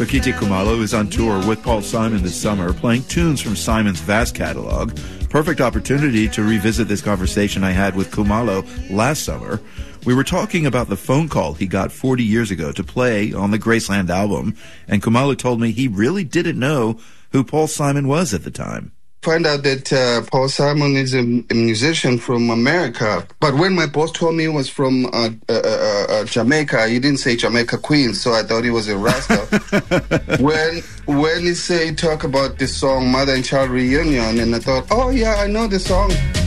Kokiti Khumalo is on tour with Paul Simon this summer, playing tunes from Simon's vast catalog. Perfect opportunity to revisit this conversation I had with Khumalo last summer. We were talking about the phone call he got 40 years ago to play on the Graceland album, and Khumalo told me he really didn't know who Paul Simon was at the time. Find out that Paul Simon is a musician from America. But when my boss told me he was from Jamaica, he didn't say Jamaica Queens, so I thought he was a Rasta. when he talk about the song Mother and Child Reunion, and I thought, oh yeah, I know the song.